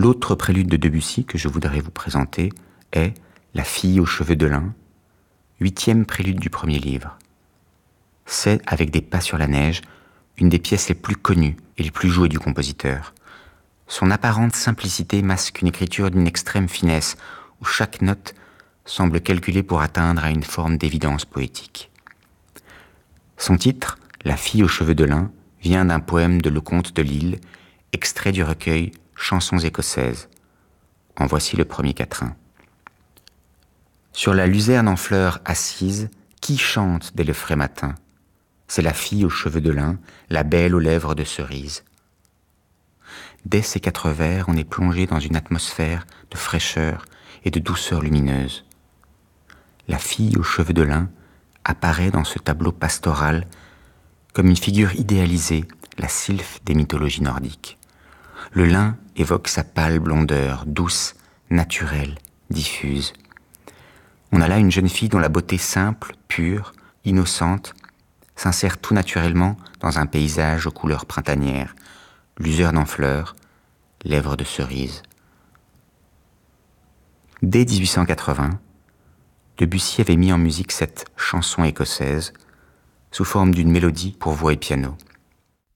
L'autre prélude de Debussy que je voudrais vous présenter est La fille aux cheveux de lin, 8e prélude du premier livre. C'est, avec des pas sur la neige, une des pièces les plus connues et les plus jouées du compositeur. Son apparente simplicité masque une écriture d'une extrême finesse, où chaque note semble calculée pour atteindre à une forme d'évidence poétique. Son titre, La fille aux cheveux de lin, vient d'un poème de Lecomte de Lisle, extrait du recueil Chansons écossaises. En voici le premier quatrain. Sur la luzerne en fleurs assise, qui chante dès le frais matin? C'est la fille aux cheveux de lin, la belle aux lèvres de cerise. Dès ces 4 vers, on est plongé dans une atmosphère de fraîcheur et de douceur lumineuse. La fille aux cheveux de lin apparaît dans ce tableau pastoral comme une figure idéalisée, la sylphe des mythologies nordiques. Le lin évoque sa pâle blondeur, douce, naturelle, diffuse. On a là une jeune fille dont la beauté simple, pure, innocente, s'insère tout naturellement dans un paysage aux couleurs printanières, luzerne en fleurs, lèvres de cerise. Dès 1880, Debussy avait mis en musique cette chanson écossaise sous forme d'une mélodie pour voix et piano.